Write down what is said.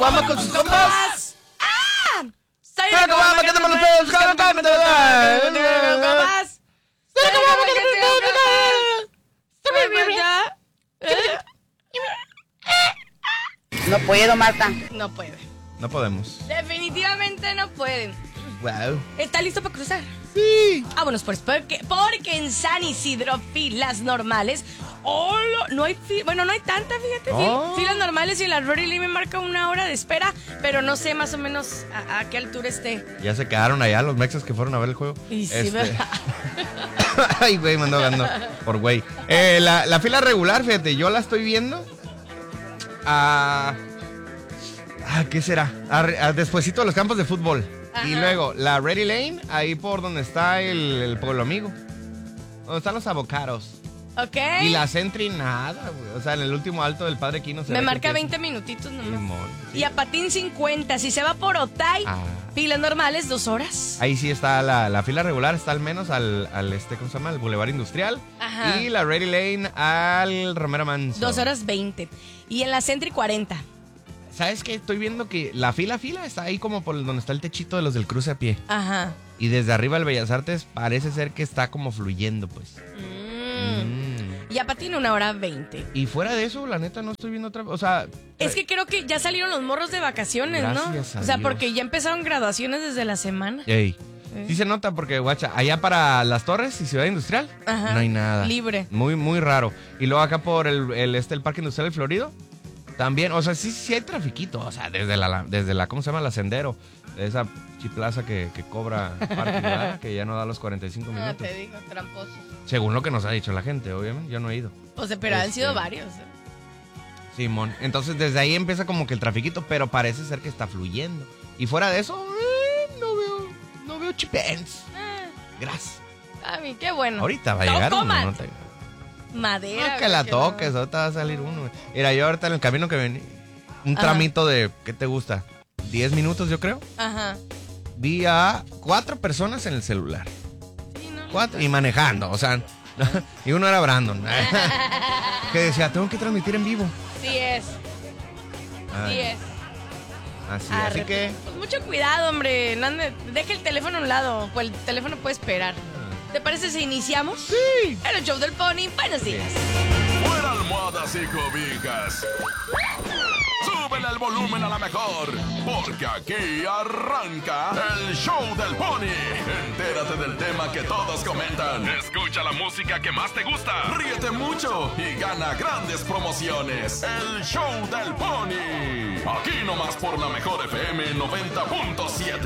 caguama con sus compas. ¡Ah! Soy la caguama que te molestó. No puedo, Marta. No puede. No podemos. Definitivamente no pueden. Wow. ¿Está listo para cruzar? Sí. Vámonos, pues, porque en San Isidro, filas normales. ¡Hola! No hay bueno, no hay tanta, fíjate. Oh. Filas normales y la Rory Lee me marca 1 hora de espera, pero no sé más o menos a qué altura esté. Ya se quedaron allá los mexas que fueron a ver el juego. Y sí, Ay, güey, me ando dando por güey. La fila regular, fíjate, yo la estoy viendo. ¿Qué será? Despuesito de los campos de fútbol. Ajá. Y luego la Ready Lane, ahí por donde está el Pueblo Amigo. Donde están los avocados. Ok. Y la Sentry, nada, güey. O sea, en el último alto del Padre Quino se Me ve marca que 20 minutitos nomás. Simón, sí. Y a Patín 50. Si se va por Otay, filas normales 2 horas. Ahí sí está la fila regular, está al menos al ¿cómo se llama? Al Boulevard Industrial. Ajá. Y la Ready Lane al Romero Manso. 2 horas 20. Y en la Sentry 40. ¿Sabes qué? Estoy viendo que la fila está ahí como por donde está el techito de los del cruce a pie. Ajá. Y desde arriba el Bellas Artes parece ser que está como fluyendo, pues. Y a Patín 1 hora 20. Y fuera de eso, la neta, no estoy viendo otra... O sea... Es que creo que ya salieron los morros de vacaciones, Gracias ¿no? a O sea, Dios. porque ya empezaron graduaciones desde la semana. Ey. Sí se nota porque, guacha, allá para Las Torres y Ciudad Industrial, Ajá. no hay nada. Libre. Muy, muy raro. Y luego acá por el Parque Industrial del Florido, también, o sea, sí hay trafiquito. O sea, desde la ¿cómo se llama? La Sendero. Esa chiplaza que cobra parking, ¿verdad? Que ya no da los 45 minutos. te digo, tramposo. Según lo que nos ha dicho la gente, obviamente. Yo no he ido. O sea, pero han sido varios. Simón. Entonces, desde ahí empieza como que el trafiquito, pero parece ser que está fluyendo. Y fuera de eso, no veo chipens. Gracias. A mí, qué bueno. Ahorita va a llegar uno, coman. ¿no? Madera. No, que la güey, toques, ahorita va a salir uno. Mira, yo ahorita en el camino que venía, un tramito de, ¿qué te gusta? 10 minutos, yo creo. Ajá. Vi a 4 personas en el celular. Sí, ¿no? 4 y manejando, o sea, y uno era Brandon. Que decía, tengo que transmitir en vivo. Sí es. Sí es. Así que... Pues mucho cuidado, hombre. No ande- deje el teléfono a un lado, pues el teléfono puede esperar. ¿Te parece si iniciamos? Sí. En el show del Pony. Buenos días. Fuera almohadas y cobijas. Súbele el volumen a la mejor, porque aquí arranca el show del Pony. Entérate del tema que todos comentan. Escucha la música que más te gusta. Ríete mucho y gana grandes promociones. El show del Pony. Aquí nomás por la mejor FM 90.7.